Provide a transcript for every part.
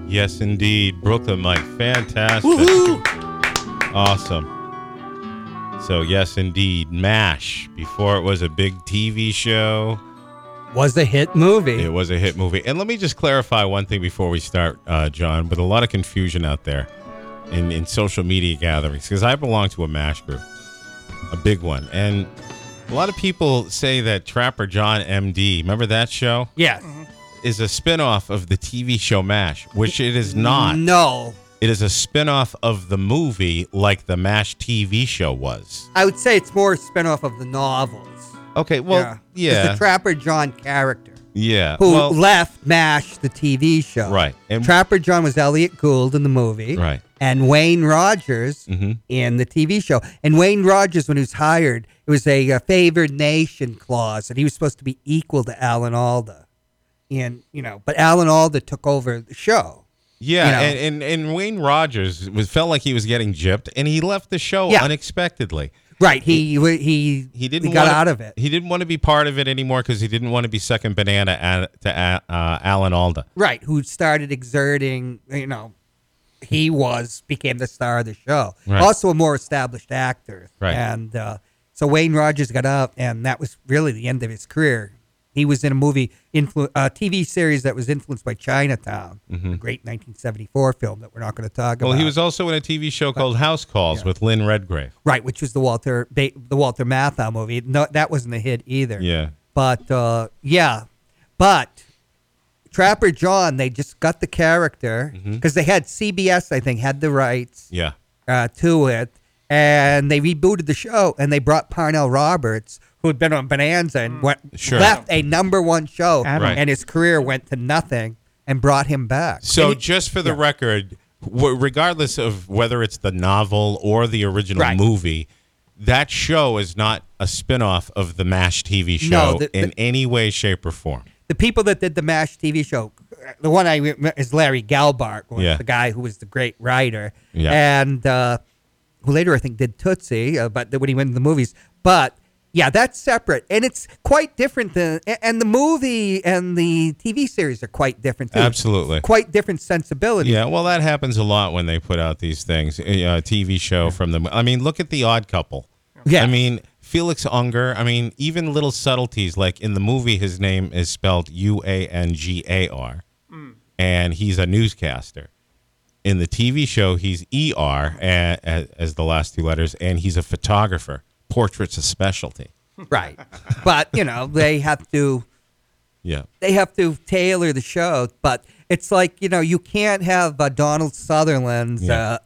Yes, indeed. Brooklyn Mike. Fantastic. Woohoo! Awesome. So, yes, indeed. MASH, before it was a big TV show, Was a hit movie. it was a hit movie. And let me just clarify one thing before we start, John, with a lot of confusion out there in social media gatherings, because I belong to a MASH group, a big one. And a lot of people say that Trapper John MD, remember that show? Yes. Is a spinoff of the TV show MASH, which it is not. No. It is a spinoff of the movie like the MASH TV show was. I would say it's more a spinoff of the novels. Okay, well, yeah. It's the Trapper John character Yeah. who well, left MASH, the TV show. Right. And Trapper John was Elliot Gould in the movie. Right. And Wayne Rogers Mhm. in the TV show. And Wayne Rogers, when he was hired, it was a favored nation clause, and he was supposed to be equal to Alan Alda. And, but Alan Alda took over the show. yeah, you know. and Wayne Rogers felt like he was getting gypped, and he left the show Yeah. unexpectedly. Right. He Didn't got wanna- out of it. He didn't want to be part of it anymore because he didn't want to be second banana to Alan Alda. Right. Who started exerting, became the star of the show. Right. Also a more established actor. Right. And so Wayne Rogers got out, and that was really the end of his career. He was in a TV series that was influenced by Chinatown, a great 1974 film that we're not going to talk about. Well, he was also in a TV show called House Calls with Lynn Redgrave. Right, which was the Walter Matthau movie. No, that wasn't a hit either. Yeah. But But Trapper John, they just got the character because they had CBS, I think, had the rights Yeah. to it, and they rebooted the show, and they brought Parnell Roberts, who had been on Bonanza and left a #1 show, Right. and his career went to nothing, and brought him back. So, And just for the record, regardless of whether it's the novel or the original Right. movie, that show is not a spinoff of the MASH TV show No, in any way, shape, or form. the people that did the MASH TV show, the one I remember is Larry Gelbart, was Yeah. the guy who was the great writer, Yeah. and who later I think did Tootsie, but when he went in the movies. But yeah, that's separate, and it's quite different than. And the movie and the TV series are quite different too. Absolutely. Quite different sensibilities. Yeah, well, that happens a lot when they put out these things. A TV show from them. I mean, look at The Odd Couple. Yeah. I mean, Felix Unger. I mean, even little subtleties like in the movie, his name is spelled Uangar, and he's a newscaster. In the TV show, he's ER as the last two letters, and he's a photographer. Portrait's a specialty. Right. But they have to. Yeah. They have to tailor the show, but it's like you can't have Donald Sutherland's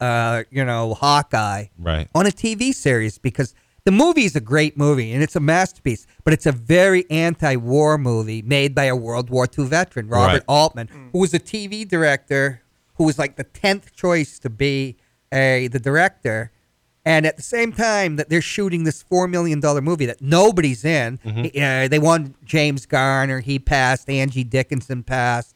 Hawkeye Right. on a TV series because the movie is a great movie and it's a masterpiece, but it's a very anti-war movie made by a World War II veteran, Robert Right. Altman, who was a TV director who was like the 10th choice to be the director. And at the same time that they're shooting this $4 million movie that nobody's in, they won James Garner, he passed, Angie Dickinson passed,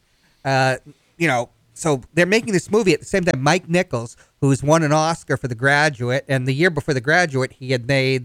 so they're making this movie at the same time. Mike Nichols, who's won an Oscar for The Graduate, and the year before The Graduate, he had made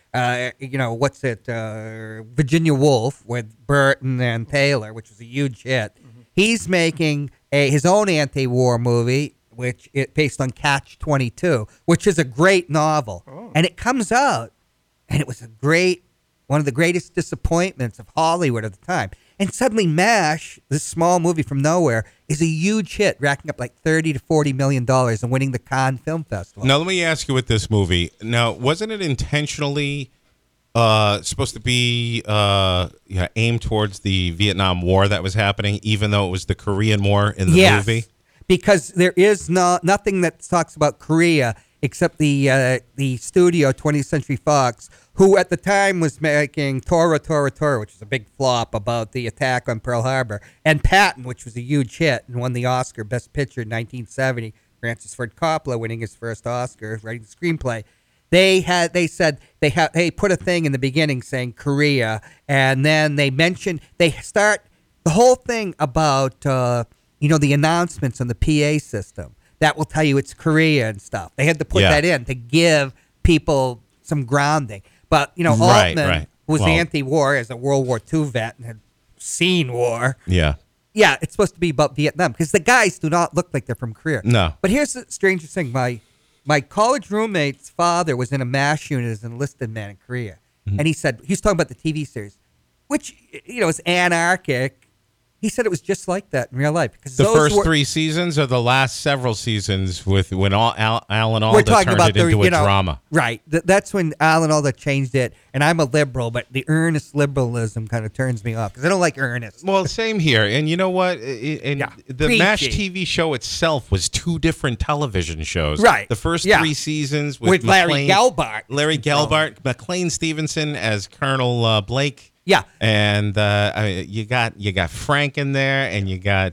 Virginia Woolf with Burton and Taylor, which was a huge hit. He's making his own anti-war movie, which is based on Catch-22, which is a great novel. And it comes out, and it was one of the greatest disappointments of Hollywood at the time. And suddenly MASH, this small movie from nowhere, is a huge hit, racking up like $30 to $40 million and winning the Cannes Film Festival. Now, let me ask you with this movie. Now, wasn't it intentionally supposed to be aimed towards the Vietnam War that was happening, even though it was the Korean War in the movie? Because there is nothing that talks about Korea except the studio, 20th Century Fox, who at the time was making Tora, Tora, Tora, which was a big flop about the attack on Pearl Harbor, and Patton, which was a huge hit and won the Oscar Best Picture in 1970. Francis Ford Coppola winning his first Oscar, writing the screenplay. They put a thing in the beginning saying Korea, and then they start the whole thing about the announcements on the PA system that will tell you it's Korea and stuff. They had to put that in to give people some grounding. But Altman was anti-war as a World War II vet and had seen war. Yeah. yeah, it's supposed to be about Vietnam because the guys do not look like they're from Korea. No. But here's the strangest thing: my college roommate's father was in a MASH unit as an enlisted man in Korea, Mm-hmm. and he was talking about the TV series, which is anarchic. He said it was just like that in real life because The first 3 seasons or the last several seasons when Alan we're Alda talking turned about it into a drama. Right. That's when Alan Alda changed it, and I'm a liberal, but the earnest liberalism kind of turns me off because I don't like earnest. Well, same here. And you know what? The Preachy. MASH TV show itself was 2 different television shows. Right. The first Yeah. 3 seasons With Larry Gelbart. Larry Gelbart, McLean Stevenson as Colonel Blake. Yeah. And you got Frank in there, and you got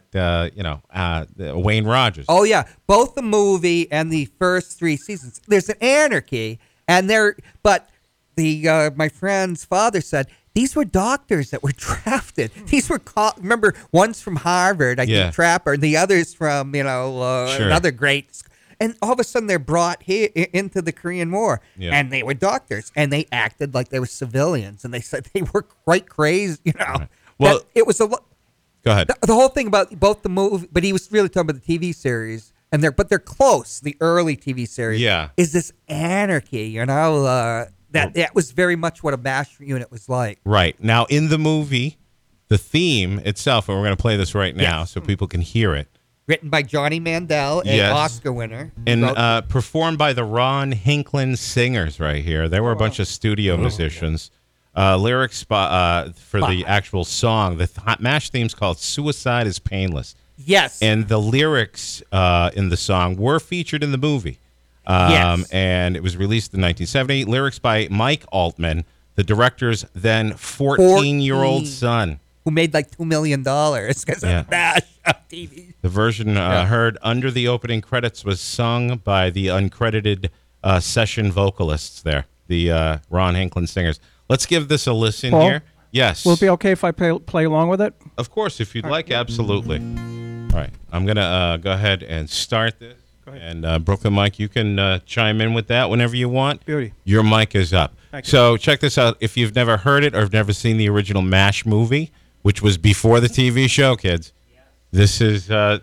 Wayne Rogers. Oh yeah, both the movie and the first 3 seasons. There's an anarchy, and but the my friend's father said these were doctors that were drafted. These were remember one's from Harvard, I think Trapper, and the other's from Sure. another great. And all of a sudden they're brought here into the Korean War, and they were doctors, and they acted like they were civilians, and they said they were quite crazy. Right. Well, it was a. Go ahead. The whole thing about both the movie, but he was really talking about the TV series, and they're close. The early TV series, is this anarchy? That was very much what a MASH unit was like. Right. Now, in the movie, the theme itself, and we're going to play this right now so people can hear it. Written by Johnny Mandel, an Oscar winner, and performed by the Ron Hinklin Singers. Right here, there were a bunch of studio musicians. Lyrics for the actual song. The MASH theme's called "Suicide is Painless." Yes, and the lyrics in the song were featured in the movie. And it was released in 1970. Lyrics by Mike Altman, the director's then 14-year-old son, who made like $2 million because of MASH on TV. The version heard under the opening credits was sung by the uncredited session vocalists there, the Ron Hinklin Singers. Let's give this a listen Paul? here. Yes. Will it be okay if I play along with it? Of course, if you'd like, absolutely. All right. I'm going to go ahead and start this. And Brooklyn Mike, you can chime in with that whenever you want. Beauty. Your mic is up. Thank you. So check this out. If you've never heard it or have never seen the original MASH movie, which was before the TV show, kids, this is the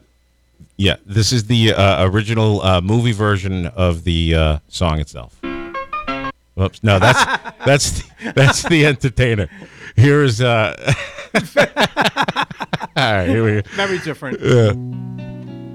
original movie version of the song itself. Whoops! No, that's the entertainer. Here's all right. Here we go. Very different.